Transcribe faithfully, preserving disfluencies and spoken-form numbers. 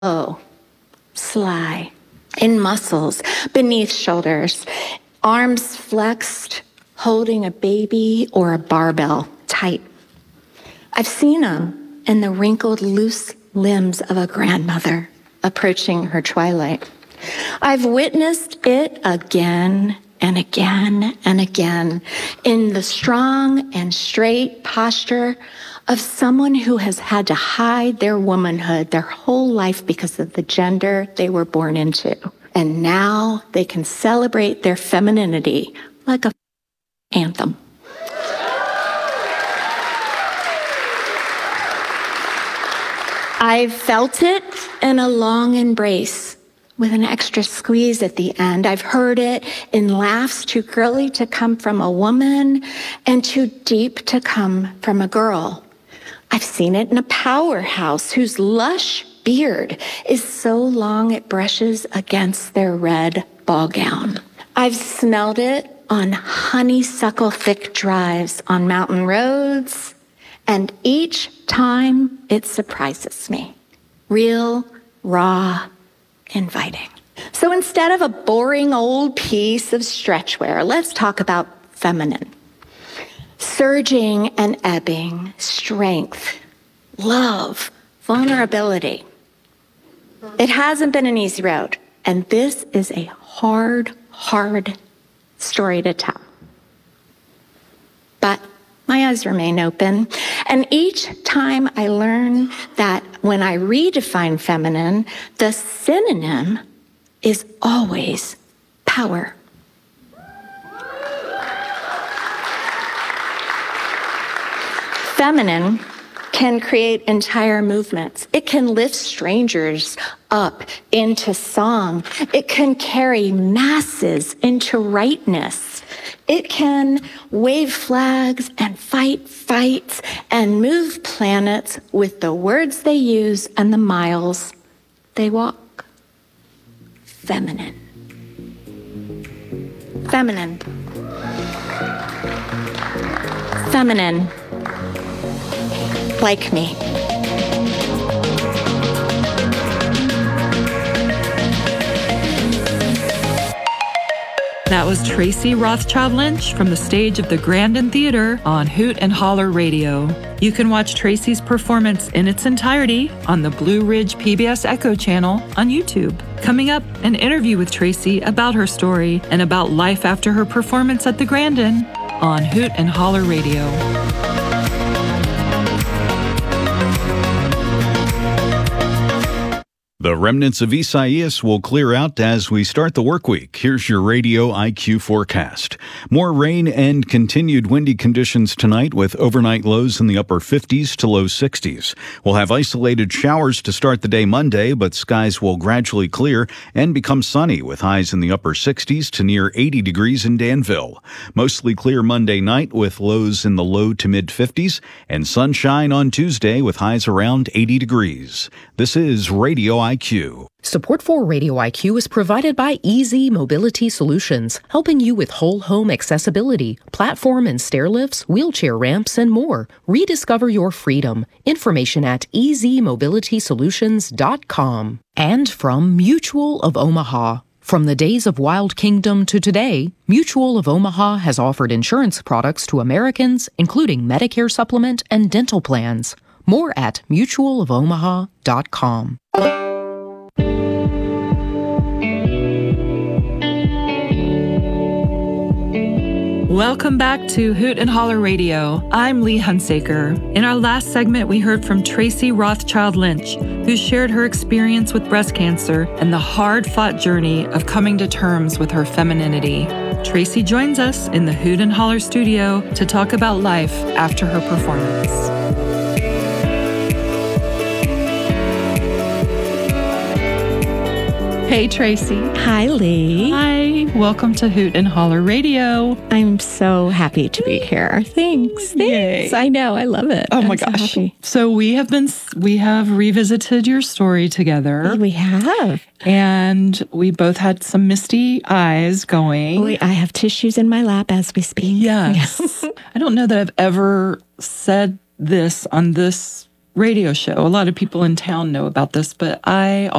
Oh, sly, in muscles, beneath shoulders, arms flexed, holding a baby or a barbell tight. I've seen them in the wrinkled, loose limbs of a grandmother approaching her twilight. I've witnessed it again and again and again in the strong and straight posture of someone who has had to hide their womanhood their whole life because of the gender they were born into. And now they can celebrate their femininity like a anthem. I've felt it in a long embrace with an extra squeeze at the end. I've heard it in laughs too girly to come from a woman and too deep to come from a girl. I've seen it in a powerhouse whose lush beard is so long it brushes against their red ball gown. I've smelled it on honeysuckle thick drives on mountain roads, and each time it surprises me. Real, raw, inviting. So instead of a boring old piece of stretchwear, let's talk about feminine. Surging and ebbing, strength, love, vulnerability. It hasn't been an easy road, and this is a hard, hard story to tell. But my eyes remain open, and each time I learn that when I redefine feminine, the synonym is always power. Feminine can create entire movements. It can lift strangers up into song. It can carry masses into rightness. It can wave flags and fight fights and move planets with the words they use and the miles they walk. Feminine. Feminine. Feminine. Like me. That was Tracy Rothschild Lynch from the stage of the Grandin Theater on Hoot and Holler Radio. You can watch Tracy's performance in its entirety on the Blue Ridge P B S Echo channel on YouTube. Coming up, an interview with Tracy about her story and about life after her performance at the Grandin on Hoot and Holler Radio. The remnants of Isaias will clear out as we start the work week. Here's your Radio I Q forecast. More rain and continued windy conditions tonight with overnight lows in the upper fifties to low sixties. We'll have isolated showers to start the day Monday, but skies will gradually clear and become sunny with highs in the upper sixties to near eighty degrees in Danville. Mostly clear Monday night with lows in the low to mid fifties and sunshine on Tuesday with highs around eighty degrees. This is Radio I Q. Support for Radio I Q is provided by Easy Mobility Solutions, helping you with whole home accessibility, platform and stair lifts, wheelchair ramps, and more. Rediscover your freedom. Information at easy mobility solutions dot com. And from Mutual of Omaha. From the days of Wild Kingdom to today, Mutual of Omaha has offered insurance products to Americans, including Medicare supplement and dental plans. More at mutual of omaha dot com. Welcome back to Hoot and Holler Radio. I'm Lee Hunsaker. In our last segment, we heard from Tracy Rothschild Lynch, who shared her experience with breast cancer and the hard-fought journey of coming to terms with her femininity. Tracy joins us in the Hoot and Holler studio to talk about life after her performance. Hey, Tracy. Hi, Lee. Hi. Welcome to Hoot and Holler Radio. I'm so happy to be here. Thanks. Thanks. Yay. I know. I love it. Oh I'm my so gosh. happy. So we have been, we have revisited your story together. We have. And we both had some misty eyes going. We, I have tissues in my lap as we speak. Yes. I don't know that I've ever said this on this radio show. A lot of people in town know about this, but I